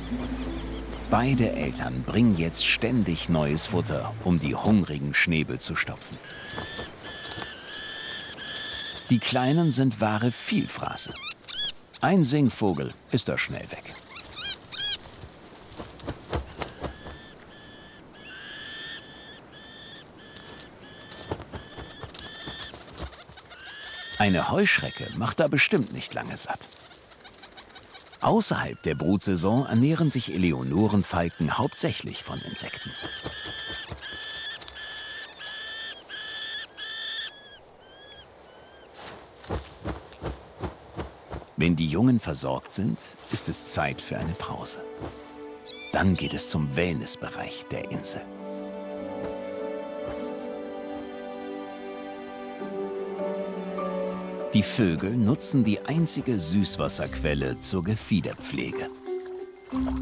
Beide Eltern bringen jetzt ständig neues Futter, um die hungrigen Schnäbel zu stopfen. Die Kleinen sind wahre Vielfraße. Ein Singvogel ist da schnell weg. Eine Heuschrecke macht da bestimmt nicht lange satt. Außerhalb der Brutsaison ernähren sich Eleonorenfalken hauptsächlich von Insekten. Wenn die Jungen versorgt sind, ist es Zeit für eine Pause. Dann geht es zum Wellnessbereich der Insel. Die Vögel nutzen die einzige Süßwasserquelle zur Gefiederpflege.